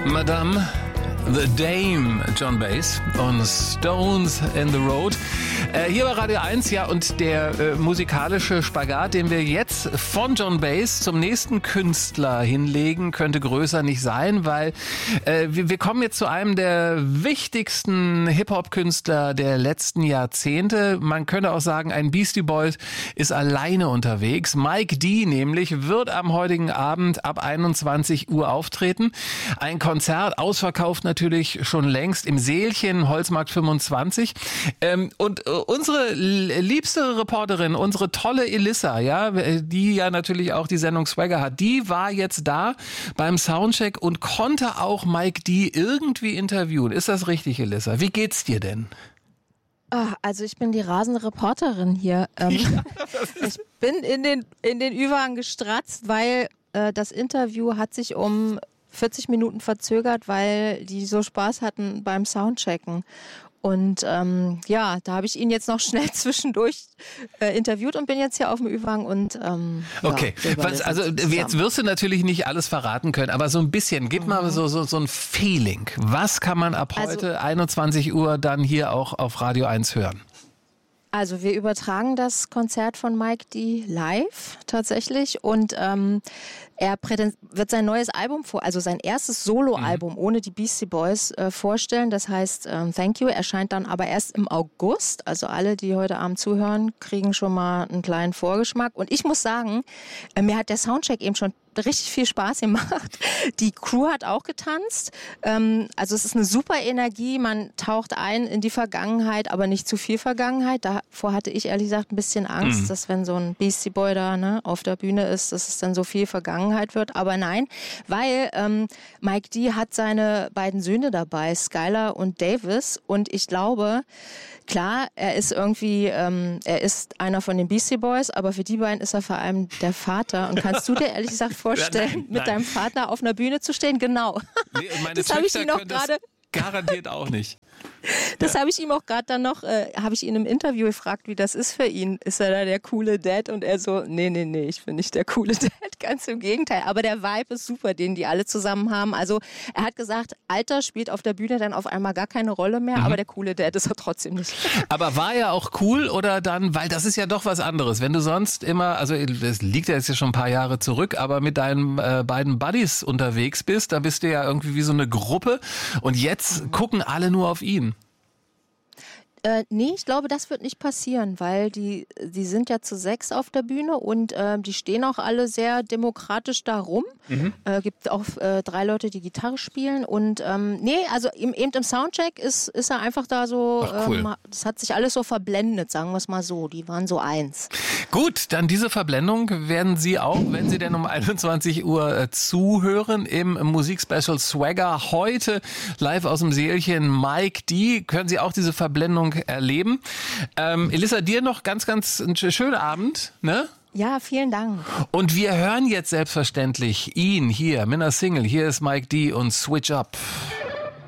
Madame, The Dame, John Bass und Stones in the Road. Hier bei Radio 1, ja, und der musikalische Spagat, den wir jetzt von John Bass zum nächsten Künstler hinlegen, könnte größer nicht sein, weil wir kommen jetzt zu einem der wichtigsten Hip-Hop-Künstler der letzten Jahrzehnte. Man könnte auch sagen, ein Beastie Boy ist alleine unterwegs. Mike D nämlich wird am heutigen Abend ab 21 Uhr auftreten. Ein Konzert, ausverkauft natürlich schon längst im Seelchen, Holzmarkt 25. Und unsere liebste Reporterin, unsere tolle Elissa, ja, die ja natürlich auch die Sendung Swagger hat, die war jetzt da beim Soundcheck und konnte auch Mike D irgendwie interviewen. Ist das richtig, Elissa? Wie geht's dir denn? Also ich bin die rasende Reporterin hier. Ich bin in den Ü-Wagen gestratzt, weil das Interview hat sich um 40 Minuten verzögert, weil die so Spaß hatten beim Soundchecken. Und da habe ich ihn jetzt noch schnell zwischendurch interviewt und bin jetzt hier auf dem Ü-Wagen und okay. Jetzt wirst du natürlich nicht alles verraten können, aber so ein bisschen, gib mal so ein Feeling. Was kann man ab heute 21 Uhr dann hier auch auf Radio 1 hören? Also wir übertragen das Konzert von Mike D live tatsächlich und er wird sein neues Album also sein erstes Soloalbum ohne die Beastie Boys vorstellen. Das heißt Thank You, erscheint dann aber erst im August. Also alle, die heute Abend zuhören, kriegen schon mal einen kleinen Vorgeschmack. Und ich muss sagen, mir hat der Soundcheck eben schon richtig viel Spaß gemacht. Die Crew hat auch getanzt. Also es ist eine super Energie. Man taucht ein in die Vergangenheit, aber nicht zu viel Vergangenheit. Davor hatte ich ehrlich gesagt ein bisschen Angst, dass wenn so ein Beastie Boy da auf der Bühne ist, dass es dann so viel Vergangenheit wird. Aber nein, weil Mike D hat seine beiden Söhne dabei, Skylar und Davis. Und ich glaube, klar, er ist irgendwie, er ist einer von den Beastie Boys, aber für die beiden ist er vor allem der Vater. Und kannst du dir ehrlich gesagt vorstellen, mit deinem Vater auf einer Bühne zu stehen? Genau. Nee, und meine Töchter können das garantiert auch nicht. Das habe ich ihm auch gerade dann noch, habe ich ihn im Interview gefragt, wie das ist für ihn. Ist er da der coole Dad? Und er so, nee, ich bin nicht der coole Dad, ganz im Gegenteil. Aber der Vibe ist super, den die alle zusammen haben. Also er hat gesagt, Alter spielt auf der Bühne dann auf einmal gar keine Rolle mehr, aber der coole Dad ist er trotzdem nicht. Aber war er auch cool oder dann, weil das ist ja doch was anderes. Wenn du sonst immer, also das liegt ja jetzt schon ein paar Jahre zurück, aber mit deinen beiden Buddies unterwegs bist, da bist du ja irgendwie wie so eine Gruppe und jetzt gucken alle nur auf ihn. Nee, ich glaube, das wird nicht passieren, weil die sind ja zu 6 auf der Bühne und die stehen auch alle sehr demokratisch da rum. Gibt auch 3 Leute, die Gitarre spielen und also eben im Soundcheck ist er einfach da so, cool. Das hat sich alles so verblendet, sagen wir es mal so, die waren so eins. Gut, dann diese Verblendung werden Sie auch, wenn Sie denn um 21 Uhr zuhören, im Musikspecial Swagger heute live aus dem Seelchen Mike D, können Sie auch diese Verblendung erleben. Elissa, dir noch ganz einen schönen Abend, ne? Ja, vielen Dank. Und wir hören jetzt selbstverständlich ihn hier mit einer Single. Hier ist Mike D und Switch Up.